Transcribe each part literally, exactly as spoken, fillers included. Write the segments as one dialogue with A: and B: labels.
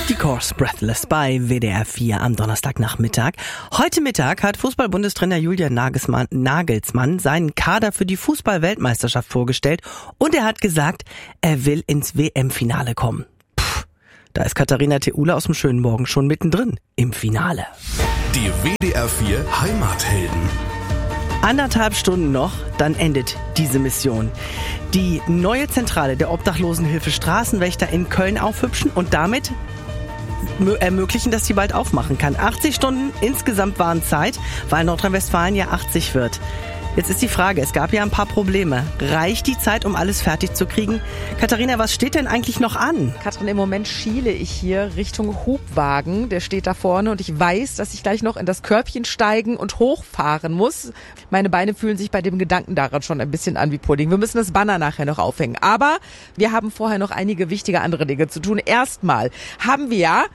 A: Die Course Breathless bei W D R vier am Donnerstagnachmittag. Heute Mittag hat Fußball-Bundestrainer Julian Nagelsmann, Nagelsmann seinen Kader für die Fußball-Weltmeisterschaft vorgestellt und er hat gesagt, er will ins W M-Finale kommen. Puh, da ist Katharina Theule aus dem schönen Morgen schon mittendrin im Finale.
B: Die W D R vier Heimathelden.
A: Anderthalb Stunden noch, dann endet diese Mission. Die neue Zentrale der Obdachlosenhilfe Straßenwächter in Köln aufhübschen und damit ermöglichen, dass sie bald aufmachen kann. achtzig Stunden insgesamt waren Zeit, weil Nordrhein-Westfalen ja achtzig wird. Jetzt ist die Frage, es gab ja ein paar Probleme. Reicht die Zeit, um alles fertig zu kriegen? Katharina, was steht denn eigentlich noch an?
C: Katrin, im Moment schiele ich hier Richtung Hubwagen. Der steht da vorne und ich weiß, dass ich gleich noch in das Körbchen steigen und hochfahren muss. Meine Beine fühlen sich bei dem Gedanken daran schon ein bisschen an wie Pudding. Wir müssen das Banner nachher noch aufhängen. Aber wir haben vorher noch einige wichtige andere Dinge zu tun. Erstmal haben wir ja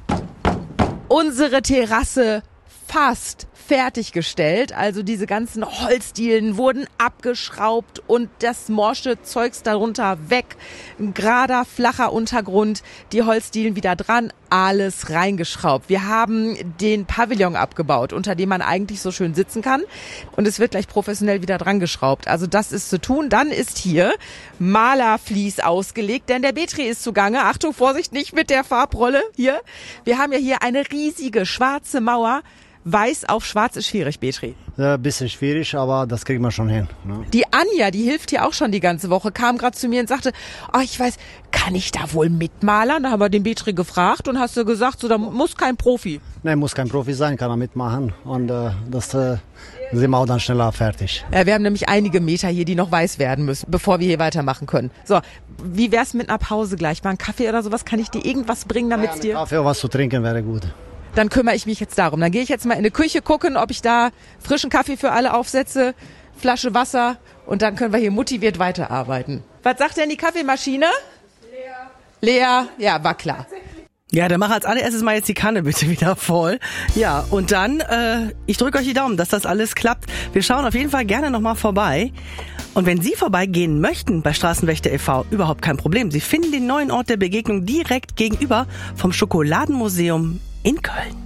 C: unsere Terrasse fast fertiggestellt. Also diese ganzen Holzdielen wurden abgeschraubt und das morsche Zeugs darunter weg. Ein gerader, flacher Untergrund, die Holzdielen wieder dran, alles reingeschraubt. Wir haben den Pavillon abgebaut, unter dem man eigentlich so schön sitzen kann. Und es wird gleich professionell wieder dran geschraubt. Also das ist zu tun. Dann ist hier Malerflies ausgelegt, denn der Petri ist zugange. Achtung, Vorsicht, nicht mit der Farbrolle hier. Wir haben ja hier eine riesige schwarze Mauer. Weiß auf schwarz ist schwierig, Petri.
D: Ja, ein bisschen schwierig, aber das kriegen wir schon hin. Ne?
C: Die Anja, die hilft hier auch schon die ganze Woche, kam gerade zu mir und sagte, oh, ich weiß, kann ich da wohl mitmalern? Da haben wir den Petri gefragt und hast du gesagt, so, da muss kein Profi.
D: Nein, muss kein Profi sein, kann er mitmachen und äh, das äh, sind wir auch dann schneller fertig.
C: Ja, wir haben nämlich einige Meter hier, die noch weiß werden müssen, bevor wir hier weitermachen können. So, wie wär's mit einer Pause gleich? Mal einen Kaffee oder sowas? Kann ich dir irgendwas bringen, damit es
D: ja,
C: dir...
D: Kaffee oder was zu trinken wäre gut.
C: Dann kümmere ich mich jetzt darum. Dann gehe ich jetzt mal in die Küche gucken, ob ich da frischen Kaffee für alle aufsetze, Flasche Wasser und dann können wir hier motiviert weiterarbeiten. Was sagt denn die Kaffeemaschine? Leer. Leer, ja, war klar.
A: Ja, dann mach als allererstes mal jetzt die Kanne bitte wieder voll. Ja, und dann, äh, ich drücke euch die Daumen, dass das alles klappt. Wir schauen auf jeden Fall gerne nochmal vorbei. Und wenn Sie vorbeigehen möchten bei Straßenwächter e V, überhaupt kein Problem. Sie finden den neuen Ort der Begegnung direkt gegenüber vom Schokoladenmuseum in Köln.